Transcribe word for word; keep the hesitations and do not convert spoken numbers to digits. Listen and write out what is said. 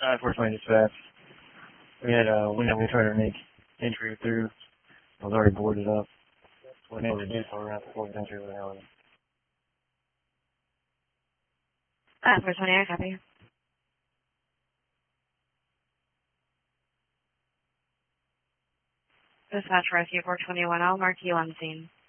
Uh, unfortunately, dispatch. We had a window we tried to make entry through. It was already boarded up. We're able to do so. We're going to have to force entry with an L. Uh, four twenty, I copy. Dispatch rescue four twenty-one, I'll mark you on scene.